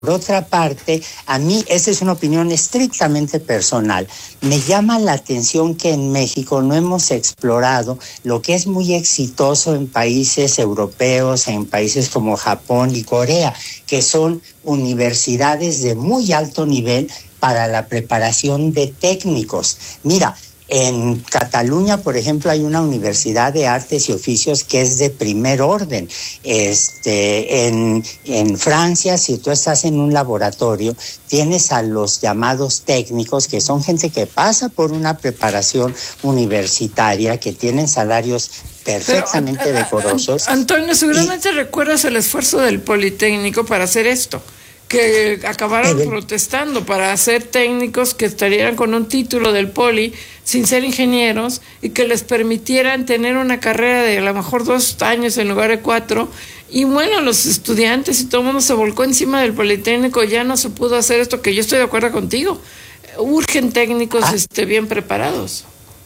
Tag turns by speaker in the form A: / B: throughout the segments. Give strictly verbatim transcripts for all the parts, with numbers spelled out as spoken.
A: Por otra parte, a mí, esa es una opinión estrictamente personal, me llama la atención que en México no hemos explorado lo que es muy exitoso en países europeos, en países como Japón y Corea, que son universidades de muy alto nivel para la preparación de técnicos. Mira, en Cataluña, por ejemplo, hay una universidad de artes y oficios que es de primer orden. Este, en, en Francia, si tú estás en un laboratorio, tienes a los llamados técnicos, que son gente que pasa por una preparación universitaria, que tienen salarios perfectamente Pero, decorosos.
B: Antonio, seguramente y, recuerdas el esfuerzo del Politécnico para hacer esto, que acabaron eh, protestando para hacer técnicos que estarían con un título del Poli sin ser ingenieros y que les permitieran tener una carrera de a lo mejor dos años en lugar de cuatro. Y bueno, los estudiantes y todo el mundo se volcó encima del Politécnico, ya no se pudo hacer esto, que yo estoy de acuerdo contigo. Urgen técnicos ah. este, bien preparados.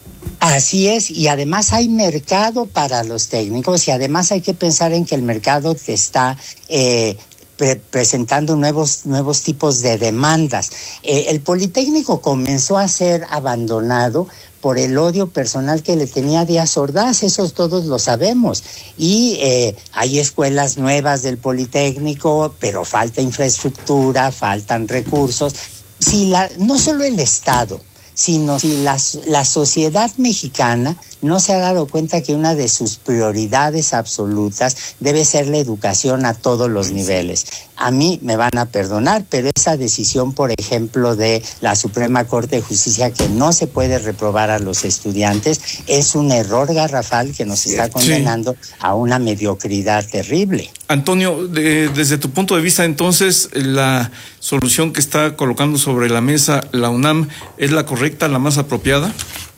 A: Así es, y además hay mercado para los técnicos, y además hay que pensar en que el mercado te está eh, Pre- presentando nuevos nuevos tipos de demandas. Eh, el Politécnico comenzó a ser abandonado por el odio personal que le tenía Díaz Ordaz, eso todos lo sabemos. Y eh, hay escuelas nuevas del Politécnico, pero falta infraestructura, faltan recursos. Si la, no solo el Estado, sino si la, la sociedad mexicana no se ha dado cuenta que una de sus prioridades absolutas debe ser la educación a todos los niveles. A mí me van a perdonar, pero esa decisión, por ejemplo, de la Suprema Corte de Justicia, que no se puede reprobar a los estudiantes, es un error garrafal que nos está condenando sí. a una mediocridad terrible.
C: Antonio, de, desde tu punto de vista, entonces, la solución que está colocando sobre la mesa la UNAM es la correcta, la más apropiada.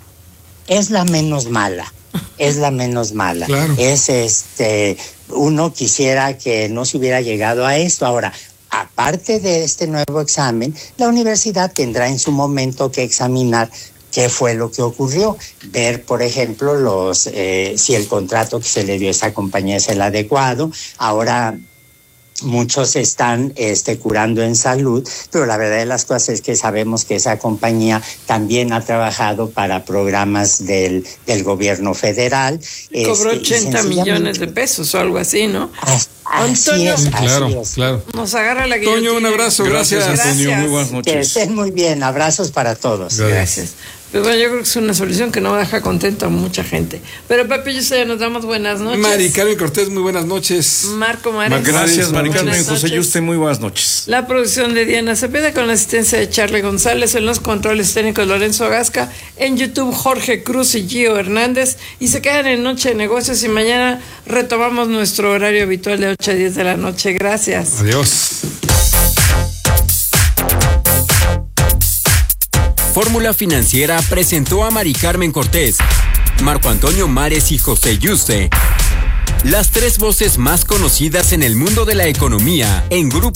A: Es la menos mala, es la menos mala. Claro. Es este, uno quisiera que no se hubiera llegado a esto. Ahora, aparte de este nuevo examen, la universidad tendrá en su momento que examinar qué fue lo que ocurrió, ver, por ejemplo, los eh, si el contrato que se le dio a esta compañía es el adecuado. Ahora muchos están este, curando en salud, pero la verdad de las cosas es que sabemos que esa compañía también ha trabajado para programas del, del gobierno federal.
B: Cobró este, ochenta millones de pesos o algo así, ¿no?
A: Así, Antonio,
C: así es,
A: así
C: claro,
A: es.
C: claro.
B: Nos agarra la guillotina.
C: Antonio, un abrazo, gracias, gracias Antonio,
B: gracias.
C: Muy buenas noches.
A: Que estén muy bien, abrazos para todos.
B: Gracias. gracias. Pero bueno, yo creo que es una solución que no deja contento a mucha gente. Pero Pepe, yo sé, nos damos buenas noches.
D: Mari Carmen Cortés, muy buenas noches.
B: Marco Mares.
C: Gracias, Mari Carmen. José Yuste, muy buenas noches.
B: La producción de Diana Cepeda con la asistencia de Charlie González, en los controles técnicos Lorenzo Agasca, en YouTube Jorge Cruz y Gio Hernández, y se quedan en Noche de Negocios y mañana retomamos nuestro horario habitual de ocho a diez de la noche. Gracias.
C: Adiós.
E: Fórmula Financiera presentó a Mari Carmen Cortés, Marco Antonio Mares y José Yuste, las tres voces más conocidas en el mundo de la economía en Grupo